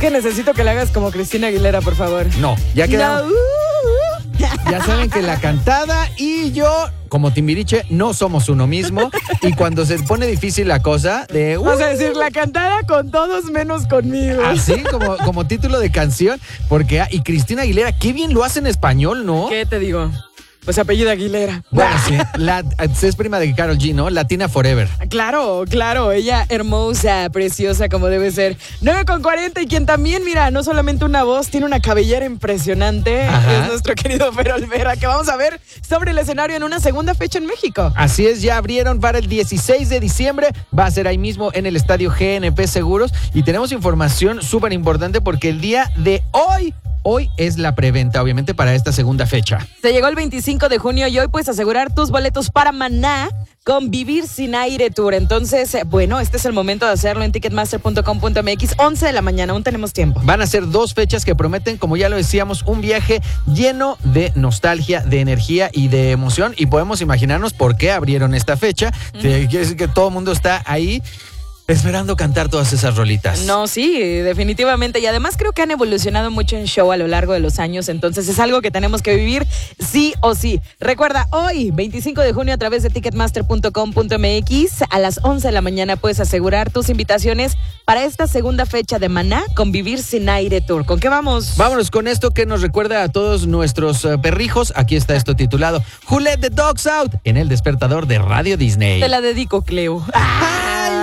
Que necesito que la hagas como Cristina Aguilera, por favor. No, ya quedamos. No. Ya saben que la cantada y yo, como Timbiriche, no somos uno mismo. Y cuando se pone difícil la cosa, Vas a decir la cantada con todos menos conmigo. así como título de canción. Porque, y Cristina Aguilera, qué bien lo hace en español, ¿no? ¿Qué te digo? Pues apellido Aguilera. Bueno, sí. Es prima de Karol G, ¿no? Latina Forever. Claro, ella hermosa, preciosa como debe ser. 9:40 y quien también, mira, no solamente una voz, tiene una cabellera impresionante. Ajá. Es nuestro querido Fer Olvera, que vamos a ver sobre el escenario en una segunda fecha en México. Así es, ya abrieron para el 16 de diciembre. Va a ser ahí mismo en el estadio GNP Seguros. Y tenemos información súper importante porque el día de Hoy es la preventa, obviamente, para esta segunda fecha. Se llegó el 25 de junio y hoy puedes asegurar tus boletos para Maná con Vivir Sin Aire Tour. Entonces, bueno, este es el momento de hacerlo en ticketmaster.com.mx, 11 de la mañana, aún tenemos tiempo. Van a ser 2 fechas que prometen, como ya lo decíamos, un viaje lleno de nostalgia, de energía y de emoción. Y podemos imaginarnos por qué abrieron esta fecha. Quiere decir que todo el mundo está ahí esperando cantar todas esas rolitas. No, sí, definitivamente. Y además creo que han evolucionado mucho en show a lo largo de los años. Entonces es algo que tenemos que vivir sí o sí. Recuerda, hoy, 25 de junio, a través de ticketmaster.com.mx, a las 11 de la mañana puedes asegurar tus invitaciones para esta segunda fecha de Maná con Vivir Sin Aire Tour. ¿Con qué vamos? Vámonos con esto que nos recuerda a todos nuestros perrijos. Aquí está esto titulado Who Let the Dogs Out en el despertador de Radio Disney. Te la dedico, Cleo. ¡Ay!